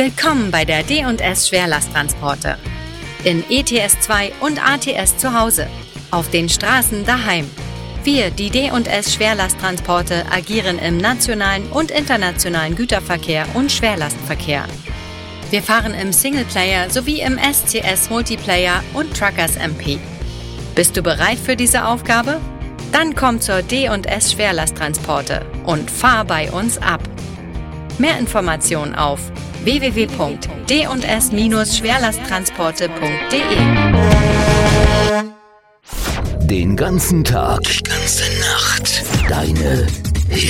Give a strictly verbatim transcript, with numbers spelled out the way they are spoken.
Willkommen bei der D und S Schwerlasttransporte. In E T S zwei und A T S zu Hause. Auf den Straßen daheim. Wir, die D und S Schwerlasttransporte, agieren im nationalen und internationalen Güterverkehr und Schwerlastverkehr. Wir fahren im Singleplayer sowie im S C S Multiplayer und Truckers M P. Bist du bereit für diese Aufgabe? Dann komm zur D und S Schwerlasttransporte und fahr bei uns ab. Mehr Informationen auf w w w punkt d und s schwerlasttransporte punkt d e. Den ganzen Tag, die ganze Nacht, deine